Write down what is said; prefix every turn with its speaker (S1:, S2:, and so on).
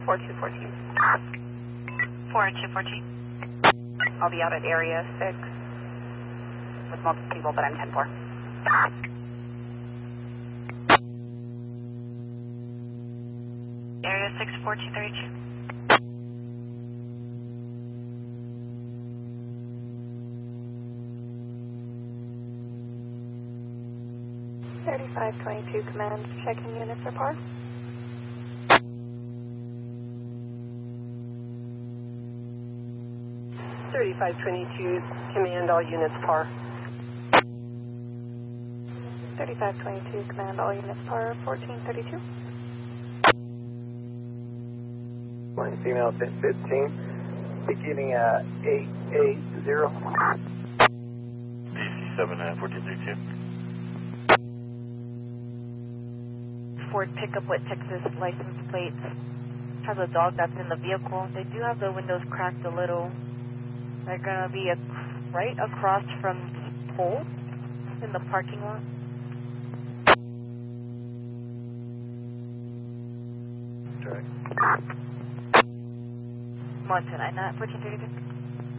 S1: 4214.
S2: 4214.
S1: I'll be out at area 6 with multiple people, but I'm 10-4.
S2: Area 6, 4232.
S3: 3522 command, checking units are par.
S1: Command, all units par.
S3: 3522 command, all units par, 1432.
S4: One female 1015, beginning at 880.
S5: DC 7 1432.
S2: Ford pickup with Texas license plates. Has a dog that's in the vehicle. They do have the windows cracked a little. They're going to be right across from the pole in the parking lot.
S4: Direct.
S2: Montana, 1432.